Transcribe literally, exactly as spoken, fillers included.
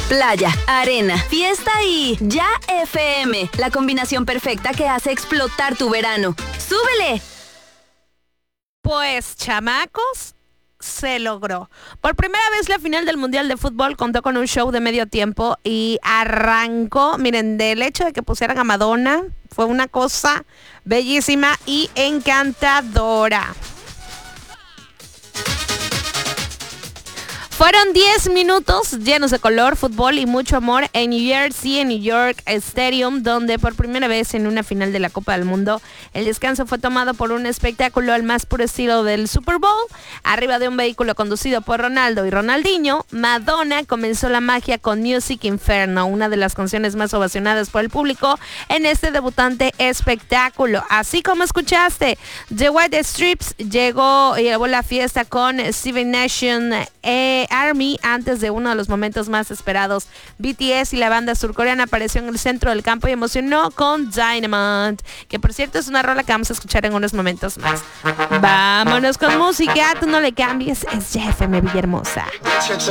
Playa, arena, fiesta y Ya F M. La combinación perfecta que hace explotar tu verano. ¡Súbele! Pues, chamacos, se logró. Por primera vez la final del Mundial de Fútbol contó con un show de medio tiempo y arrancó, miren, del hecho de que pusieran a Madonna, fue una cosa bellísima y encantadora. Fueron diez minutos llenos de color, fútbol y mucho amor en New Jersey, en New York Stadium, donde por primera vez en una final de la Copa del Mundo, el descanso fue tomado por un espectáculo al más puro estilo del Super Bowl. Arriba de un vehículo conducido por Ronaldo y Ronaldinho, Madonna comenzó la magia con Music Inferno, una de las canciones más ovacionadas por el público en este debutante espectáculo. Así como escuchaste, The White Stripes llegó y llevó la fiesta con Seven Nation eh, Army antes de uno de los momentos más esperados. B T S y la banda surcoreana apareció en el centro del campo y emocionó con Dynamite, que por cierto es una rola que vamos a escuchar en unos momentos más. Vámonos con música, tú no le cambies, es J F M Villahermosa.